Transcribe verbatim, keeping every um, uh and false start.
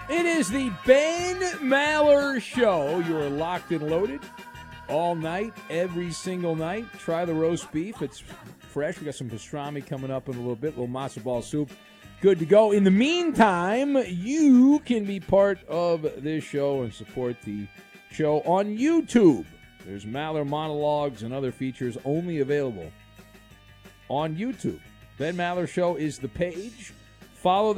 It is the Ben Maller Show. You are locked and loaded all night, every single night. Try the roast beef. It's fresh. We got some pastrami coming up in a little bit, a little matzo ball soup. Good to go. In the meantime, you can be part of this show and support the show on YouTube. There's Maller monologues and other features only available on YouTube. Ben Maller Show is the page. Follow